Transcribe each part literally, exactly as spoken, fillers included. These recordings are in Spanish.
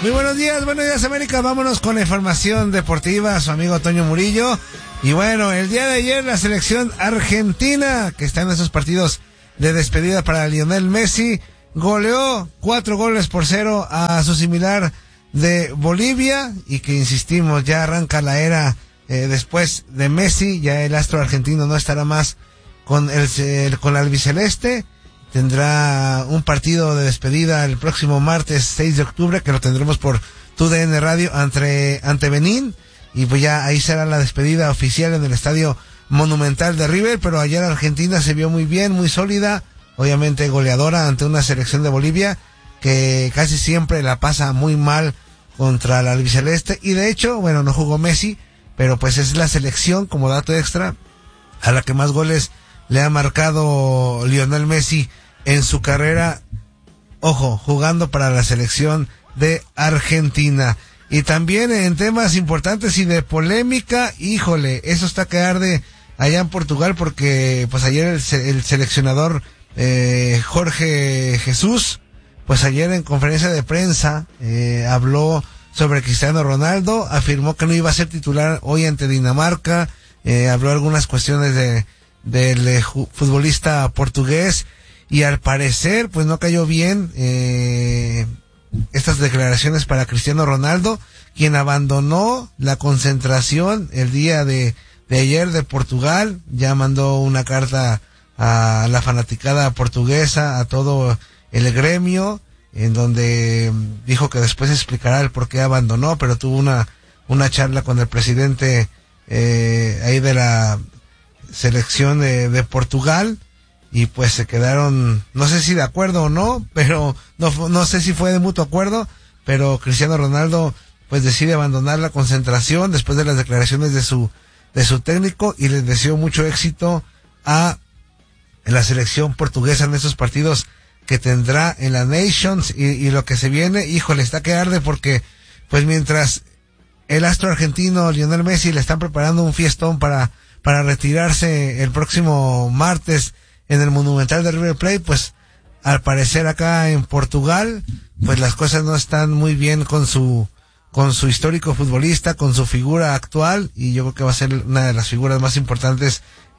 Muy buenos días, buenos días América, vámonos con la información deportiva, su amigo Toño Murillo. Y bueno, el día de ayer la selección argentina, que está en esos partidos de despedida para Lionel Messi, goleó cuatro goles por cero a su similar de Bolivia, y que insistimos, ya arranca la era eh, después de Messi, ya el astro argentino no estará más con el, el con la albiceleste. Tendrá un partido de despedida el próximo martes seis de octubre, que lo tendremos por T U D N Radio ante, ante Benín, y pues ya ahí será la despedida oficial en el Estadio Monumental de River. Pero ayer Argentina se vio muy bien, muy sólida, obviamente goleadora ante una selección de Bolivia que casi siempre la pasa muy mal contra la albiceleste, y de hecho, bueno, no jugó Messi, pero pues es la selección, como dato extra, a la que más goles le ha marcado Lionel Messi en su carrera, ojo, jugando para la selección de Argentina. Y también en temas importantes y de polémica, híjole, eso está que arde allá en Portugal, porque pues ayer el, el seleccionador eh, Jorge Jesús, pues ayer en conferencia de prensa eh, habló sobre Cristiano Ronaldo, afirmó que no iba a ser titular hoy ante Dinamarca, eh, habló algunas cuestiones de del eh, futbolista portugués, y al parecer pues no cayó bien eh, estas declaraciones para Cristiano Ronaldo, quien abandonó la concentración el día de, de ayer de Portugal. Ya mandó una carta a la fanaticada portuguesa, a todo el gremio, en donde dijo que después explicará el por qué abandonó, pero tuvo una una charla con el presidente eh, ahí de la selección de, de Portugal, y pues se quedaron, no sé si de acuerdo o no, pero no, no sé si fue de mutuo acuerdo, pero Cristiano Ronaldo pues decide abandonar la concentración después de las declaraciones de su de su técnico, y les deseó mucho éxito a la selección portuguesa en esos partidos que tendrá en la Nations, y, y lo que se viene, híjole, está que arde, porque pues mientras el astro argentino Lionel Messi le están preparando un fiestón para para retirarse el próximo martes en el Monumental de River Plate, pues al parecer acá en Portugal pues las cosas no están muy bien con su con su histórico futbolista, con su figura actual, y yo creo que va a ser una de las figuras más importantes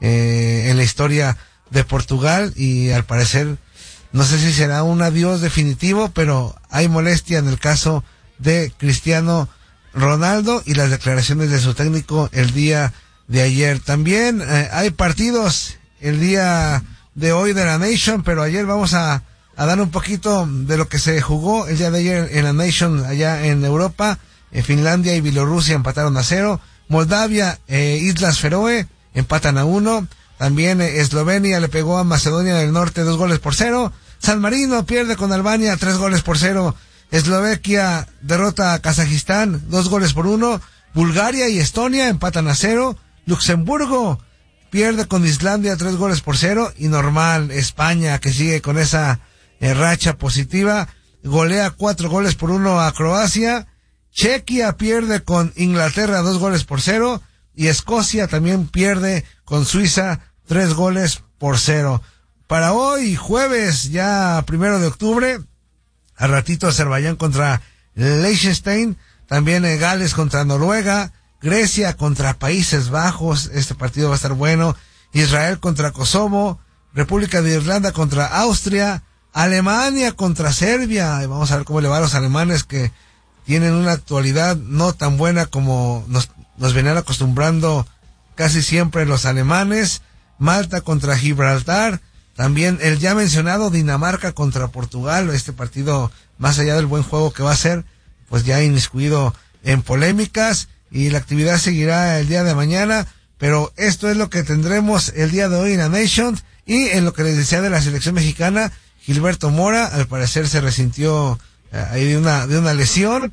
eh, en la historia de Portugal, y al parecer no sé si será un adiós definitivo, pero hay molestia en el caso de Cristiano Ronaldo y las declaraciones de su técnico el día de ayer. También eh, hay partidos el día de hoy de la Nation, pero ayer vamos a, a dar un poquito de lo que se jugó el día de ayer en la Nation allá en Europa. En Finlandia y Bielorrusia empataron a cero. Moldavia e Islas Feroe empatan a uno. También eh, Eslovenia le pegó a Macedonia del Norte dos goles por cero. San Marino pierde con Albania tres goles por cero. Eslovaquia derrota a Kazajistán dos goles por uno. Bulgaria y Estonia empatan a cero. Luxemburgo pierde con Islandia tres goles por cero, y normal, España, que sigue con esa eh, racha positiva, golea cuatro goles por uno a Croacia. Chequia pierde con Inglaterra dos goles por cero, y Escocia también pierde con Suiza tres goles por cero. Para hoy, jueves, ya primero de octubre, al ratito Azerbaiyán contra Liechtenstein, también eh, Gales contra Noruega, Grecia contra Países Bajos, este partido va a estar bueno, Israel contra Kosovo, República de Irlanda contra Austria, Alemania contra Serbia, y vamos a ver cómo le va a los alemanes, que tienen una actualidad no tan buena como nos, nos venían acostumbrando casi siempre los alemanes. Malta contra Gibraltar, también el ya mencionado Dinamarca contra Portugal, este partido, más allá del buen juego que va a ser, pues ya inmiscuido en polémicas, y la actividad seguirá el día de mañana, pero esto es lo que tendremos el día de hoy en la Nation. Y en lo que les decía de la selección mexicana, Gilberto Mora al parecer se resintió eh, ahí de una de una lesión,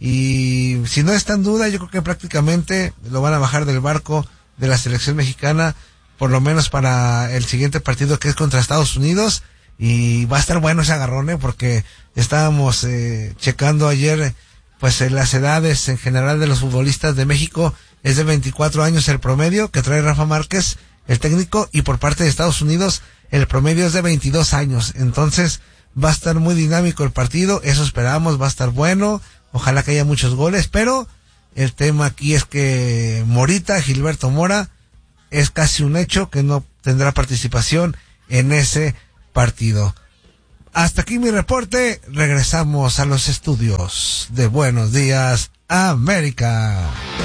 y si no está en duda, yo creo que prácticamente lo van a bajar del barco de la selección mexicana, por lo menos para el siguiente partido, que es contra Estados Unidos, y va a estar bueno ese agarrón, ¿eh? Porque estábamos eh, checando ayer pues en las edades en general de los futbolistas de México. Es de veinticuatro años el promedio que trae Rafa Márquez, el técnico, y por parte de Estados Unidos el promedio es de veintidós años. Entonces va a estar muy dinámico el partido, eso esperamos, va a estar bueno. ojalá que haya muchos goles, pero el tema aquí es que Morita, Gilberto Mora, es casi un hecho que no tendrá participación en ese partido. Hasta aquí mi reporte, regresamos a los estudios de Buenos Días América.